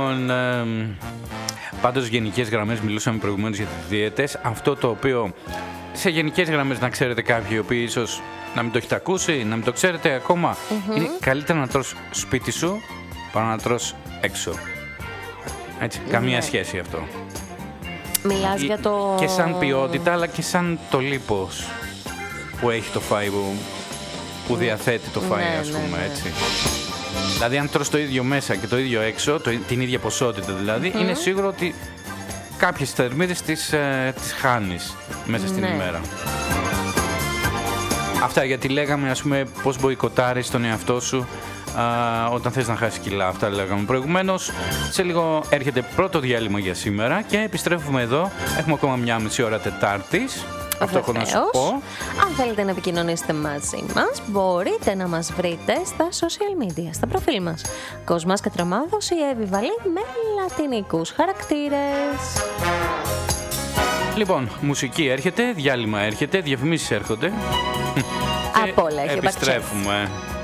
Λοιπόν, πάντως γενικές γραμμές, μιλούσαμε προηγουμένως για τις δίαιτες. Αυτό το οποίο σε γενικές γραμμές να ξέρετε κάποιοι οι οποίοι ίσως να μην το έχετε ακούσει, να μην το ξέρετε ακόμα, είναι καλύτερα να τρως σπίτι σου παρά να τρως έξω. Έτσι, καμία σχέση αυτό. Μιλάς για το... Και σαν ποιότητα, αλλά και σαν το λίπος που έχει το φαΐ, που διαθέτει το φαΐ, ας πούμε, έτσι. Δηλαδή, αν τρως το ίδιο μέσα και το ίδιο έξω, την ίδια ποσότητα δηλαδή, είναι σίγουρο ότι κάποιες θερμίδες τις χάνεις μέσα στην ημέρα. Αυτά, γιατί λέγαμε, ας πούμε, πώς μποϊκοτάρεις τον εαυτό σου όταν θες να χάσεις κιλά. Αυτά λέγαμε προηγουμένως. Σε λίγο έρχεται πρώτο διάλειμμα για σήμερα και επιστρέφουμε εδώ. Έχουμε ακόμα μια μισή ώρα Τετάρτης. Αυτό έχω να σου πω. Αν θέλετε να επικοινωνήσετε μαζί μας, μπορείτε να μας βρείτε στα social media, στα προφίλ μας. Κοσμάς Κατραμάδος ή Εύη Βαλή με λατινικούς χαρακτήρες. Λοιπόν, μουσική έρχεται, διάλειμμα έρχεται, διαφημίσεις έρχονται. Απ' όλα έχει επιστρέφουμε.